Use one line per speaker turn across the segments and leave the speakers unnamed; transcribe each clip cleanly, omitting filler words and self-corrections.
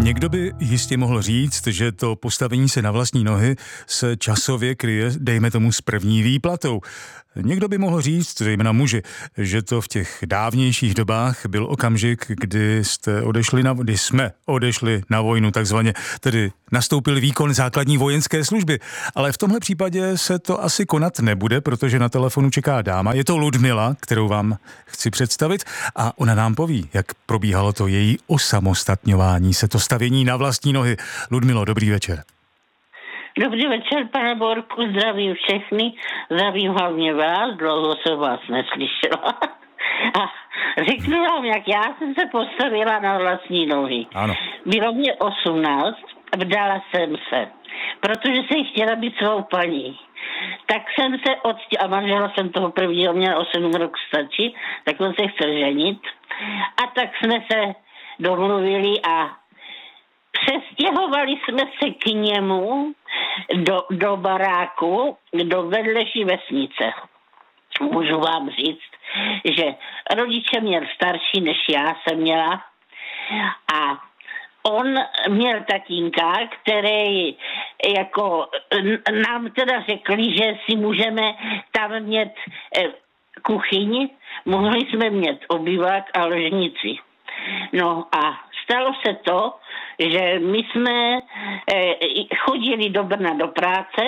Někdo by jistě mohl říct, že to postavení se na vlastní nohy se časově kryje, dejme tomu, s první výplatou. Někdo by mohl říct, zejména muži, že to v těch dávnějších dobách byl okamžik, kdy jsme odešli na vojnu takzvaně, tedy nastoupil výkon základní vojenské služby. Ale v tomhle případě se to asi konat nebude, protože na telefonu čeká dáma. Je to Ludmila, kterou vám chci představit a ona nám poví, jak probíhalo to její osamostatňování se, to stavění na vlastní nohy. Ludmilo, dobrý večer.
Dobrý večer, pane Borku, zdravím všechny, zdravím hlavně vás, dlouho jsem vás neslyšela. A řeknu vám, jak já jsem se postavila na vlastní nohy.
Ano.
Bylo mě 18, vdala jsem se, protože jsem chtěla být svou paní. Tak jsem se a manžela jsem toho prvního, měla 8 roků stačí, tak on se chtěl ženit. A tak jsme se domluvili a přestěhovali jsme se k němu do baráku, do vedlejší vesnice. Můžu vám říct, že rodiče měl starší, než já jsem měla. A on měl tatínka, který jako nám teda řekli, že si můžeme tam mít kuchyni, mohli jsme mít obývák a ložnici. No a stalo se to, že my jsme chodili do Brna do práce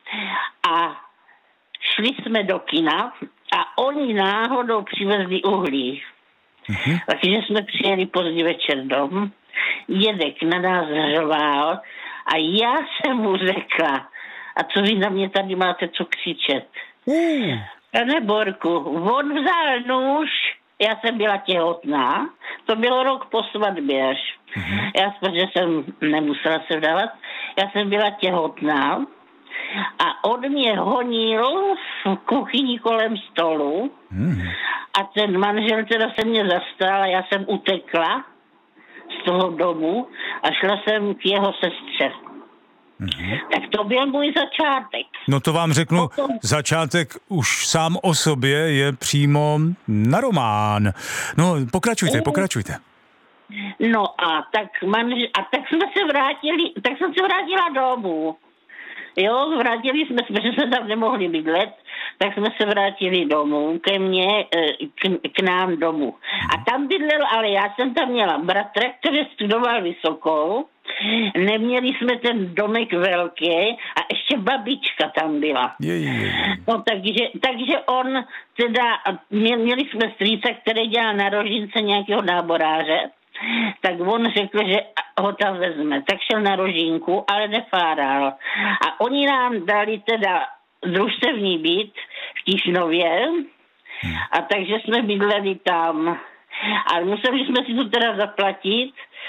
a šli jsme do kina a oni náhodou přivezli uhlí. Mm-hmm. Takže jsme přijeli pozdě večer dom, dědek na nás řval a já jsem mu řekla, a co vy na mě tady máte co křičet? Pane Borku, on vzal nůž, já jsem byla těhotná, to bylo rok po svatbě až. Já protože jsem nemusela se vdávat, já jsem byla těhotná a on mě honil v kuchyni kolem stolu a ten manžel teda se mě zastal a já jsem utekla z toho domu a šla jsem k jeho sestře. Tak to byl můj začátek.
No to vám řeknu, začátek už sám o sobě je přímo na román. No, pokračujte.
No a tak jsme se vrátili, tak jsem se vrátila domů. Jo, vrátili jsme se, že jsme tam nemohli bydlet, tak jsme se vrátili domů, ke mně, k nám domů. A tam bydlel, ale já jsem tam měla bratra, který studoval vysokou, neměli jsme ten domek velký a ještě babička tam byla. No takže on teda, měli jsme strýca, který dělal na Rožince nějakého náboráře, tak on řekl, že ho tam vezme. Tak šel na Rožínku, ale nefáral. A oni nám dali teda družstevní byt v Tišnově a takže jsme bydleli tam. Ale museli jsme si to teda zaplatit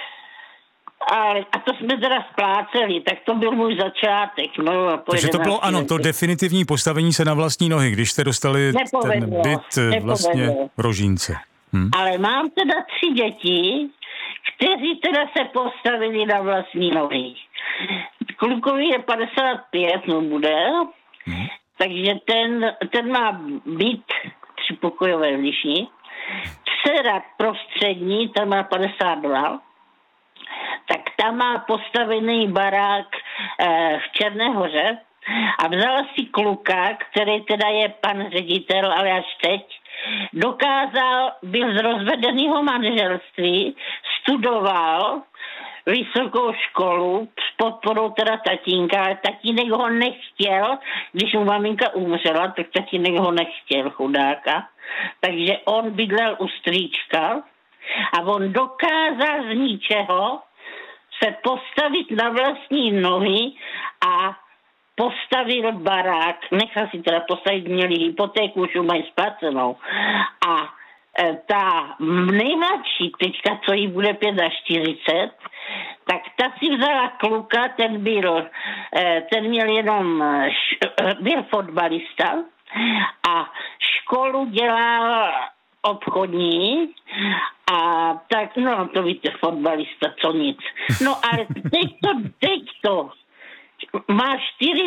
a to jsme teda spláceli, tak to byl můj začátek. No,
takže to bylo, ano, to definitivní postavení se na vlastní nohy, když jste dostali ten byt vlastně v Rožínce.
Ale mám teda 3 děti, kteří teda se postavili na vlastní nohy. Klukovi je 55, no bude, takže ten má byt 3pokojové v Lišni. Dcera prostřední, ta má 52, tak tam má postavený barák v Černé Hoře a vzala si kluka, který teda je pan ředitel, ale až teď, byl z rozvedeného manželství, studoval vysokou školu s podporou teda tatínka, ale tatínek ho nechtěl, když mu maminka umřela, tak tatínek ho nechtěl, chudáka. Takže on bydlel u strýčka a on dokázal z ničeho se postavit na vlastní nohy a postavil barák, nechal si teda postavit, měli hypotéku, už mají splacenou. A ta nejmladší teďka, co jí bude 45, tak ta si vzala kluka, ten měl jenom, byl fotbalista a školu dělal obchodní a tak, no to víte, fotbalista, co nic. No ale teď to má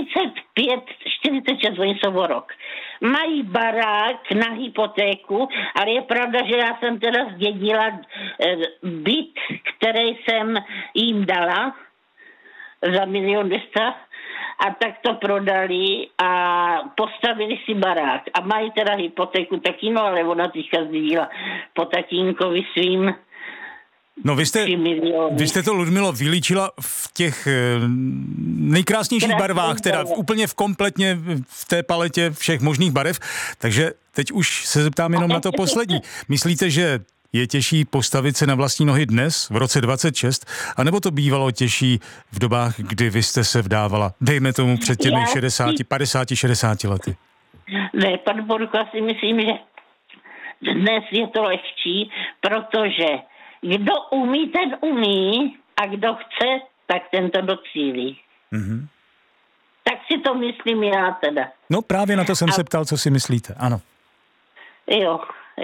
46, oni jsou o rok. Mají barák na hypotéku, ale je pravda, že já jsem teda zdědila byt, který jsem jim dala za 1 200 000 a tak to prodali a postavili si barák. A mají teda hypotéku taky, no ale ona teďka sdílela po tatínkovi svým.
No vy jste to, Ludmilo, vylíčila v těch nejkrásnějších barvách, teda úplně kompletně v té paletě všech možných barev, takže teď už se zeptám jenom na to poslední. Myslíte, že je těžší postavit se na vlastní nohy dnes, v roce 26, anebo to bývalo těžší v dobách, kdy vy jste se vdávala, dejme tomu před těmi 50-60 lety?
Ne, pan Borko, já si myslím, že dnes je to lehčí, protože kdo umí, ten umí a kdo chce, tak ten to docílí. Mm-hmm. Tak si to myslím já teda.
No právě na to jsem se ptal, co si myslíte, ano.
Jo.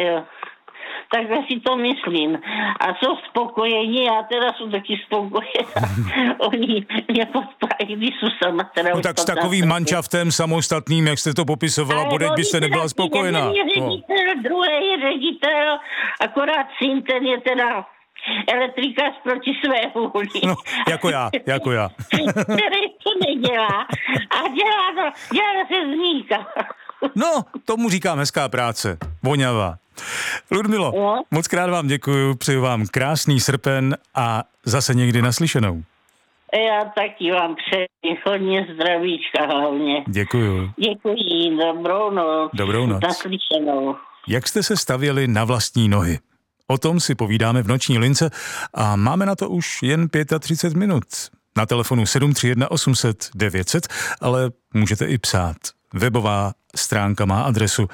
Takže si to myslím. A jsou spokojení, já teda jsem taky spokojená. Oni mě podporají, když jsou sama teda...
No tak s takovým manšaftem samostatným, jak jste to popisovala, bodeď byste nebyla spokojená.
Druhý ředitel, akorát syn, ten je teda elektrikář proti své vůli.
No, jako já.
Který to nedělá a dělá se zníka.
No, tomu říkám hezká práce, voňavá. Ludmilo, moc krát vám děkuju, přeju vám krásný srpen a zase někdy naslyšenou.
Já taky vám přeji hodně zdravíčka hlavně.
Děkuju.
Děkuji, dobrou noc.
Dobrou noc.
Naslyšenou.
Jak jste se stavěli na vlastní nohy? O tom si povídáme v noční lince a máme na to už jen 35 minut. Na telefonu 731 800 900, ale můžete i psát. Webová stránka má adresu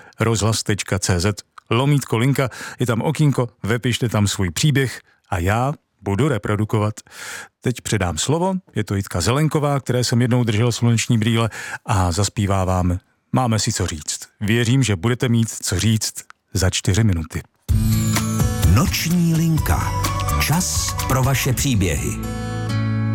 rozhlas.cz/linka, je tam okýnko, vypište tam svůj příběh a já budu reprodukovat. Teď předám slovo, je to Jitka Zelenková, které jsem jednou držel sluneční brýle a zaspívá vám Máme si co říct. Věřím, že budete mít co říct za 4 minuty.
Noční linka. Čas pro vaše příběhy.